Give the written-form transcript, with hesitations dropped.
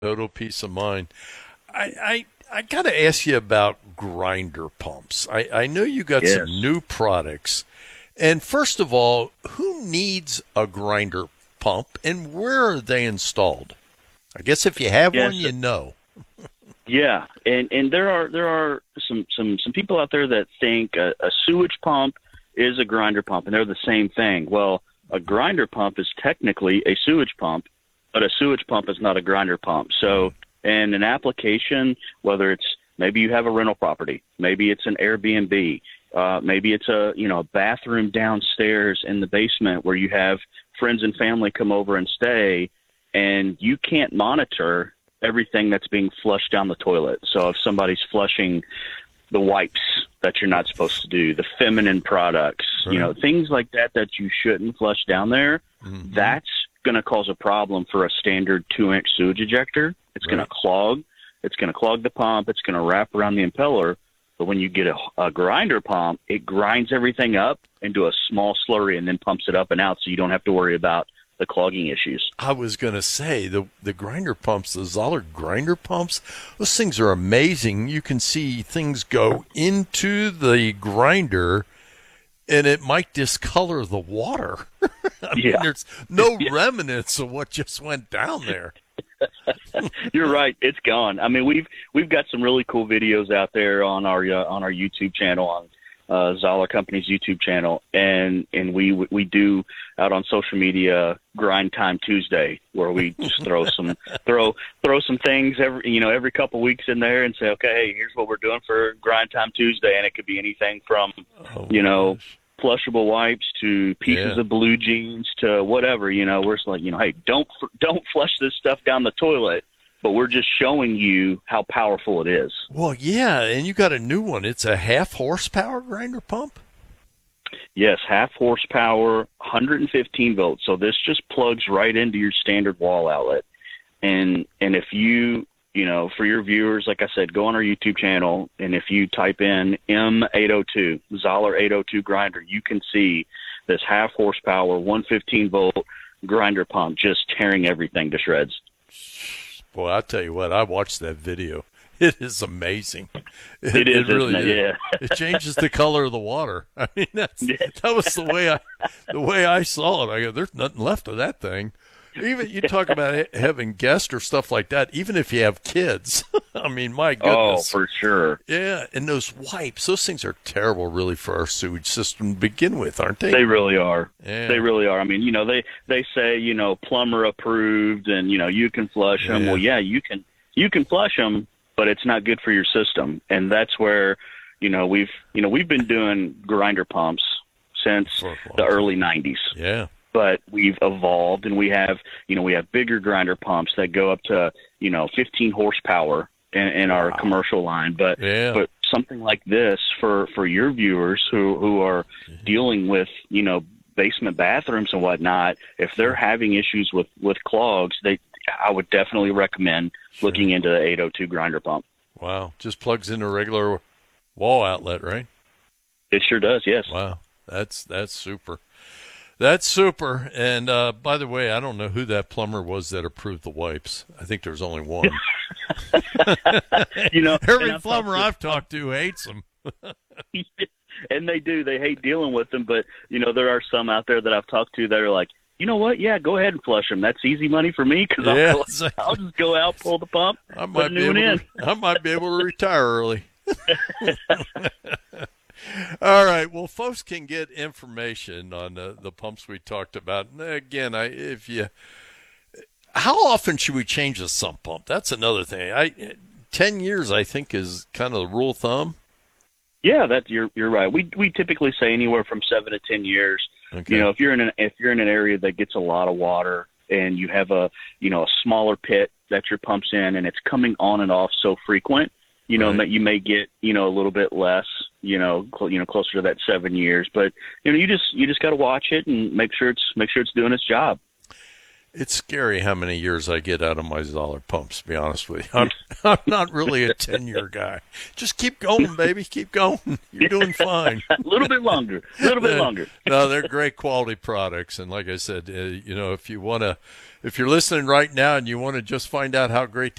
Total peace of mind. I got to ask you about grinder pumps. I know you got some Yes. new products. And first of all, who needs a grinder pump and where are they installed? I guess if you have one, Yes. you know. Yeah. And there are some people out there that think a sewage pump is a grinder pump, and they're the same thing. Well, a grinder pump is technically a sewage pump, but a sewage pump is not a grinder pump. So, in an application, whether it's maybe you have a rental property, maybe it's an Airbnb, maybe it's a bathroom downstairs in the basement where you have friends and family come over and stay, and you can't monitor everything that's being flushed down the toilet. So if somebody's flushing the wipes that you're not supposed to do, the feminine products, Right. things like that you shouldn't flush down there, that's going to cause a problem for a standard 2-inch sewage ejector. It's going to Right. clog. It's going to clog the pump. It's going to wrap around the impeller. But when you get a grinder pump, it grinds everything up into a small slurry and then pumps it up and out so you don't have to worry about the clogging issues. I was going to say the grinder pumps, the Zoller grinder pumps, those things are amazing. You can see things go into the grinder and it might discolor the water. I mean, Yeah. there's no remnants of what just went down there. You're right. It's gone. I mean, we've got some really cool videos out there on our YouTube channel, on Zoller Company's YouTube channel, and we do out on social media Grind Time Tuesday, where we just throw some things every couple weeks in there and say, okay, hey, here's what we're doing for Grind Time Tuesday, and it could be anything from Oh, you know gosh. flushable wipes to pieces Yeah. of blue jeans to whatever. We're just like, hey, don't flush this stuff down the toilet, but we're just showing you how powerful it is. Well, yeah, and you got a new one. It's a half horsepower grinder pump. Yes, half horsepower, 115 volts. So this just plugs right into your standard wall outlet. And if for your viewers, like I said, go on our YouTube channel, and if you type in M802, Zoller 802 grinder, you can see this half horsepower, 115 volt grinder pump just tearing everything to shreds. Boy, I tell you what, I watched that video. It is amazing. It is, really isn't it? is. Yeah. It changes the color of the water. I mean, that was the way I saw it. I go, there's nothing left of that thing. Even you talk about having guests or stuff like that. Even if you have kids, I mean, my Oh, goodness. for sure. Yeah, and those wipes, those things are terrible, really, for our sewage system to begin with, aren't they? They really are. Yeah. They really are. I mean, they say, plumber approved, and you can flush them. Yeah. Well, yeah, you can flush them, but it's not good for your system. And that's where, we've been doing grinder pumps since For a long the time. early 90s. Yeah. But we've evolved, and we have bigger grinder pumps that go up to 15 horsepower in our commercial line. But Yeah. but something like this for your viewers who are dealing with basement bathrooms and whatnot, if they're having issues with clogs, I would definitely recommend looking into the 802 grinder pump. Wow. Just plugs in a regular wall outlet, right? It sure does. Yes. Wow. That's super. That's super. And by the way, I don't know who that plumber was that approved the wipes. I think there's only one. And Every I've plumber talked I've talked to hates them. and they do. They hate dealing with them, but there are some out there that I've talked to that are like, you know what? Yeah, go ahead and flush them. That's easy money for me because Yeah, I'll exactly. just go out, pull the pump, I put a might be new one able in. I might be able to retire early. All right. Well, folks can get information on the pumps we talked about. And again, how often should we change a sump pump? That's another thing. 10 years, I think, is kind of the rule of thumb. Yeah, you're right. We typically say anywhere from 7 to 10 years. Okay. If you're in an area that gets a lot of water and you have a smaller pit that your pump's in and it's coming on and off so frequent, Right. that you may get a little bit less, closer to that 7 years. But you just got to watch it and make sure it's doing its job. It's scary how many years I get out of my Zoller pumps, to be honest with you. I'm not really a 10-year guy. Just keep going, baby. Keep going. You're doing fine. A little bit longer. No, they're great quality products. And like I said, if you're listening right now and you want to just find out how great